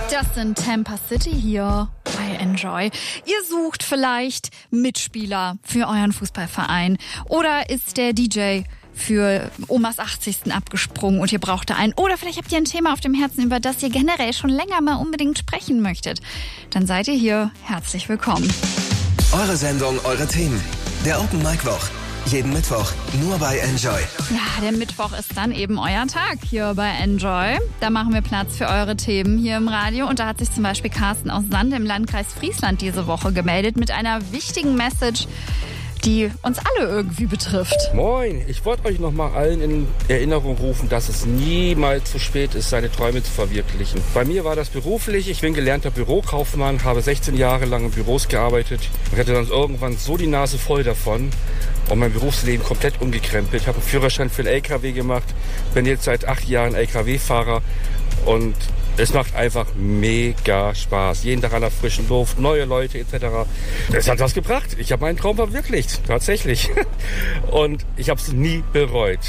Das sind Tampa City hier bei Enjoy. Ihr sucht vielleicht Mitspieler für euren Fußballverein oder ist der DJ für Omas 80. abgesprungen und ihr braucht da einen. Oder vielleicht habt ihr ein Thema auf dem Herzen, über das ihr generell schon länger mal unbedingt sprechen möchtet. Dann seid ihr hier herzlich willkommen. Eure Sendung, eure Themen. Der Open Mic Woch. Jeden Mittwoch nur bei Enjoy. Ja, der Mittwoch ist dann eben euer Tag hier bei Enjoy. Da machen wir Platz für eure Themen hier im Radio. Und da hat sich zum Beispiel Carsten aus Sand im Landkreis Friesland diese Woche gemeldet mit einer wichtigen Message, die uns alle irgendwie betrifft. Moin, ich wollte euch noch mal allen in Erinnerung rufen, dass es niemals zu spät ist, seine Träume zu verwirklichen. Bei mir war das beruflich. Ich bin gelernter Bürokaufmann, habe 16 Jahre lang in Büros gearbeitet und hatte dann irgendwann so die Nase voll davon und mein Berufsleben komplett umgekrempelt. Ich habe einen Führerschein für einen LKW gemacht, bin jetzt seit 8 Jahren LKW-Fahrer und es macht einfach mega Spaß. Jeden Tag an der frischen Luft, neue Leute etc. Es hat was gebracht. Ich habe meinen Traum verwirklicht, tatsächlich. Und ich habe es nie bereut.